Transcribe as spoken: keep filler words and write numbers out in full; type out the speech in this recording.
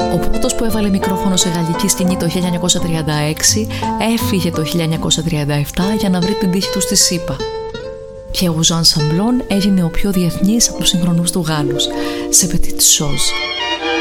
Ο πρώτος που έβαλε μικρόφωνο σε γαλλική σκηνή το χίλια εννιακόσια τριάντα έξι έφυγε το χίλια εννιακόσια τριάντα επτά για να βρει την τύχη του στη ΣΥΠΑ. Και ο Ζαν Σαμπλόν έγινε ο πιο διεθνής από τους συγχρονούς του Γάλλους, σε Petite Chose.